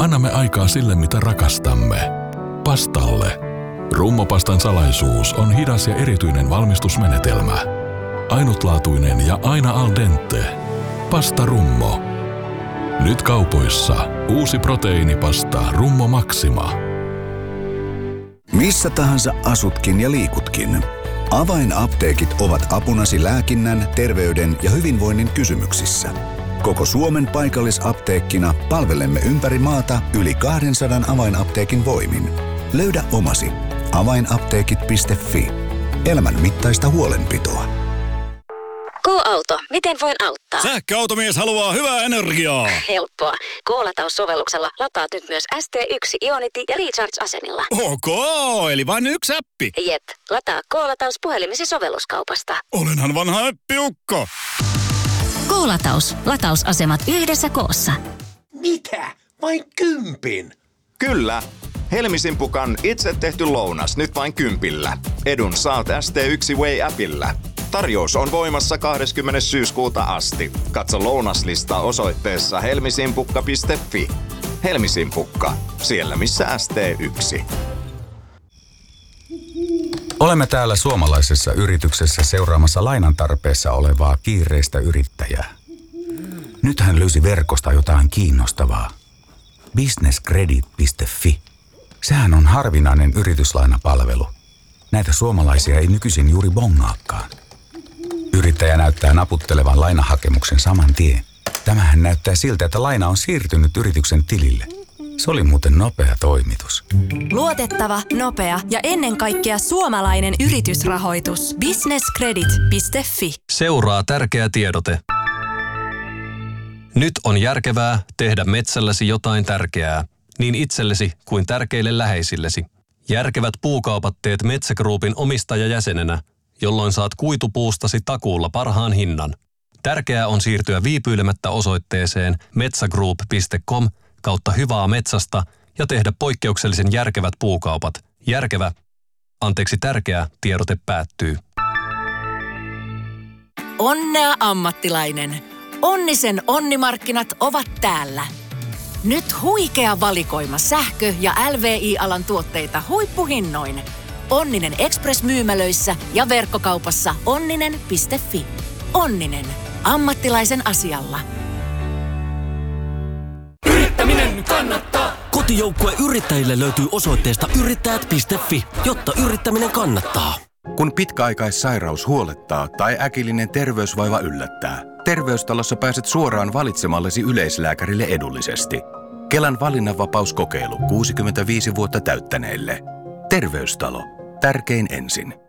Annamme aikaa sille, mitä rakastamme. Pastalle. Rummopastan salaisuus on hidas ja erityinen valmistusmenetelmä. Ainutlaatuinen ja aina al dente. Pasta Rummo. Nyt kaupoissa uusi proteiinipasta Rummo Maxima. Missä tahansa asutkin ja liikutkin. Avainapteekit ovat apunasi lääkinnän, terveyden ja hyvinvoinnin kysymyksissä. Koko Suomen paikallisapteekkina palvelemme ympäri maata yli 200 avainapteekin voimin. Löydä omasi. Avainapteekit.fi. Elämän mittaista huolenpitoa. K-auto. Miten voin auttaa? Sähköautomies haluaa hyvää energiaa. Helppoa. K-lataussovelluksella lataat nyt myös ST1, Ionity ja Recharge-asemilla. Ok, eli vain yksi appi. Jep. Lataa K-lataus puhelimesi sovelluskaupasta. Olenhan vanha äppiukko. K-lataus. Latausasemat yhdessä koossa. Mitä? Vain 10? Kyllä. Helmisimpukan itse tehty lounas nyt vain 10. Edun saat ST1 Way-appillä. Tarjous on voimassa 20. syyskuuta asti. Katso lounaslistaa osoitteessa helmisimpukka.fi. Helmisimpukka. Siellä missä ST1. Olemme täällä suomalaisessa yrityksessä seuraamassa lainan tarpeessa olevaa kiireistä yrittäjää. Nyt hän löysi verkosta jotain kiinnostavaa. Businesscredit.fi. Sehän on harvinainen yrityslainapalvelu. Näitä suomalaisia ei nykyisin juuri bongaakaan. Yrittäjä näyttää naputtelevan lainahakemuksen saman tien. Tämähän näyttää siltä, että laina on siirtynyt yrityksen tilille. Se oli muuten nopea toimitus. Luotettava, nopea ja ennen kaikkea suomalainen yritysrahoitus. Businesscredit.fi. Seuraa tärkeä tiedote. Nyt on järkevää tehdä metsälläsi jotain tärkeää, niin itsellesi kuin tärkeille läheisillesi. Järkevät puukaupat teet Metsä Groupin omistajajäsenenä, jolloin saat kuitupuustasi takuulla parhaan hinnan. Tärkeää on siirtyä viipyilemättä osoitteeseen metsagroup.com/hyvää metsästä ja tehdä poikkeuksellisen järkevät puukaupat. Tärkeä tiedote päättyy. Onnea ammattilainen! Onnisen onnimarkkinat ovat täällä. Nyt huikea valikoima sähkö- ja LVI-alan tuotteita huippuhinnoin. Onninen Express-myymälöissä ja verkkokaupassa onninen.fi. Onninen. Ammattilaisen asialla. Yrittäminen kannattaa! Kotijoukkue yrittäjille löytyy osoitteesta yrittäjät.fi, jotta yrittäminen kannattaa. Kun pitkäaikaissairaus huolettaa tai äkillinen terveysvaiva yllättää, Terveystalossa pääset suoraan valitsemallesi yleislääkärille edullisesti. Kelan valinnanvapauskokeilu 65 vuotta täyttäneille. Terveystalo. Tärkein ensin.